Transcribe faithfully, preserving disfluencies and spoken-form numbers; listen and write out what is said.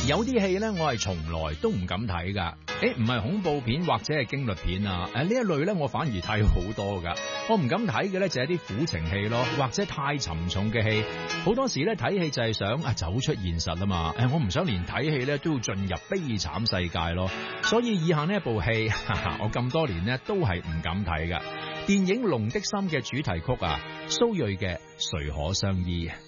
有啲戲咧，我係從來都唔敢睇噶。誒，唔係恐怖片或者係驚慄片啊？誒，呢一類咧，我反而睇好多噶。我唔敢睇嘅咧，就係啲苦情戲咯，或者太沉重嘅戲。好多時咧睇戲就係想啊走出現實啊嘛。誒，我唔想連睇戲咧都要進入悲慘世界咯。所以以下呢一部戲，哈哈，我咁多年咧都係唔敢睇噶。電影《龍的心》嘅主題曲啊，蘇芮嘅《誰可相依》。